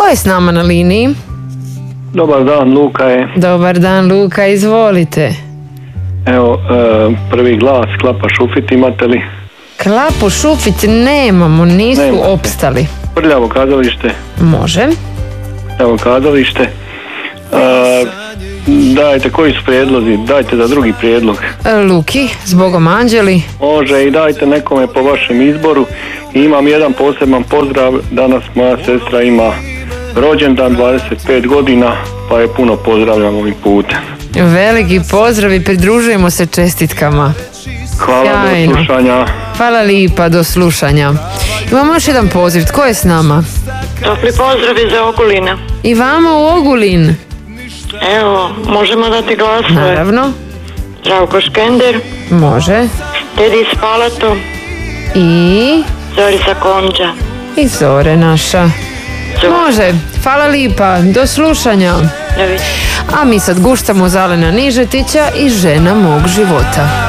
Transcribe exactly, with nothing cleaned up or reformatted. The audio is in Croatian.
je s nama na liniji? Dobar dan, Luka je. Dobar dan, Luka, izvolite. Evo, prvi glas, Klapa Šufit, imate li? Klapu Šufit nemamo, nisu Nemate. opstali. Prljavo kazalište. Može. Evo kazalište. E, dajte, koji su prijedlozi? Dajte za drugi prijedlog. Luki, zbogom anđeli. Može, i dajte nekome po vašem izboru. I imam jedan poseban pozdrav. Danas moja sestra ima rođendan, dvadeset pet godina, pa je puno pozdravljam ovim putem. Veliki pozdrav i pridružujemo se čestitkama. Hvala, Sjajno. do slušanja. Hvala lipa, do slušanja. Imamo još jedan poziv, tko je s nama? Topli pozdrav iz Ogulina. I vama u Ogulin. Evo, možemo dati glasove. Naravno. Zdravko Škender, Može. Tedi Spalato, I... Zorica Konđa. I Zore naša. Zore. Može. Hvala lipa, do slušanja. Da vidim. A mi sad guštamo Zalena Nižetića i Žena mog života.